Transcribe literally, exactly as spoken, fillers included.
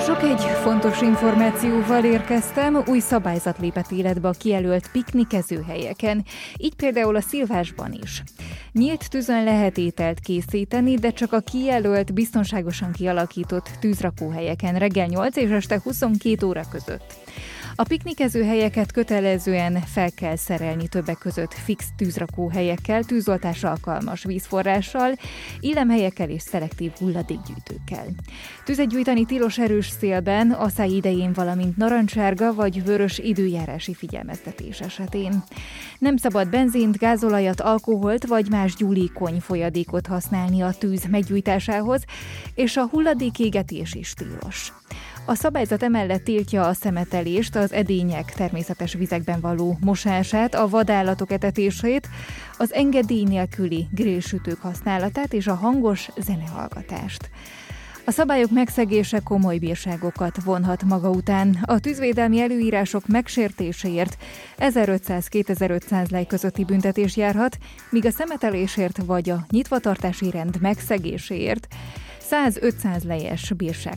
Sziasztok! Egy fontos információval érkeztem. Új szabályzat lépett életbe a kijelölt piknikezőhelyeken, így például a Szilvásban is. Nyílt tűzön lehet ételt készíteni, de csak a kijelölt, biztonságosan kialakított tűzrakóhelyeken reggel nyolc és este huszonkét óra között. A piknikezőhelyeket kötelezően fel kell szerelni többek között fix tűzrakóhelyekkel, tűzoltásra alkalmas vízforrással, illemhelyekkel és szelektív hulladékgyűjtőkkel. Tüzet gyújtani tilos erős szélben, asszály idején, valamint narancssárga vagy vörös időjárási figyelmeztetés esetén. Nem szabad benzint, gázolajat, alkoholt vagy más gyúlékony folyadékot használni a tűz meggyújtásához, és a hulladékégetés is tilos. A szabályzat emellett tiltja a szemetelést, az edények természetes vizekben való mosását, a vadállatok etetését, az engedély nélküli grillsütők használatát és a hangos zenehallgatást. A szabályok megszegése komoly bírságokat vonhat maga után. A tűzvédelmi előírások megsértéséért ezerötszáz-kétezer-ötszáz lej közötti büntetés járhat, míg a szemetelésért vagy a nyitvatartási rend megszegéséért száz-ötszáz lejes bírság